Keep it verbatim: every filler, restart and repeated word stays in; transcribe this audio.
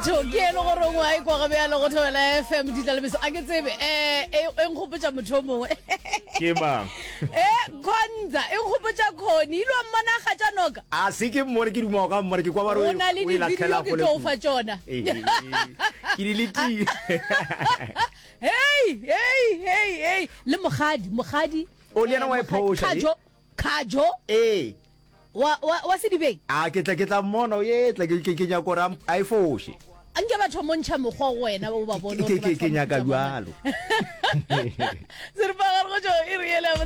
batho ke eno gore ngwa e kwa gabe ya le go thola F M di tla lebeso a ke tsebe eh e nkgopotsa motho mongwe ke mang eh Khonza e nkgopotsa Khoni ilo mmana ga janoka a se ke mmone ke dimo ka mmone ke kwa ba re o na le di video ke tlo fa tsona ke di leti hey hey hey hey le mogadi mogadi o le na wa iphosha khajo khajo eh wa wa se dibeng a ke tla ke tla mmona o ye tla ke ke nya go ram a iphoshe anke batho montsha mogwa wena ba ba bona ke ke ke nya ka jwalo se re ba go jo e re yela